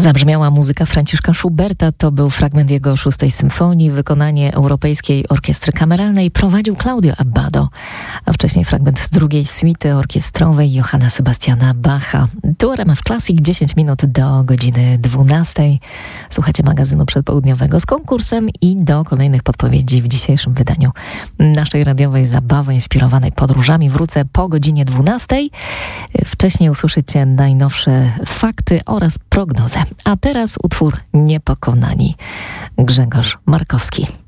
Zabrzmiała muzyka Franciszka Schuberta, to był fragment jego 6. symfonii, wykonanie Europejskiej Orkiestry Kameralnej prowadził Claudio Abbado, a wcześniej fragment drugiej suity orkiestrowej Johanna Sebastiana Bacha. Tu RMF Classic, 10 minut do godziny 12. Słuchacie magazynu przedpołudniowego z konkursem i do kolejnych podpowiedzi w dzisiejszym wydaniu naszej radiowej zabawy inspirowanej podróżami. Wrócę po godzinie 12. Wcześniej usłyszycie najnowsze fakty oraz prognozę. A teraz utwór Niepokonani. Grzegorz Markowski.